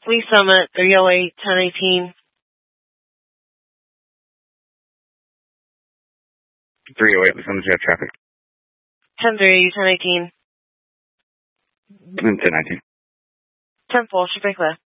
Lee Summit, 308, 1018. 308, Lee Summit, you have traffic. 1030, 1018. And 1019. 10-4, should be clear.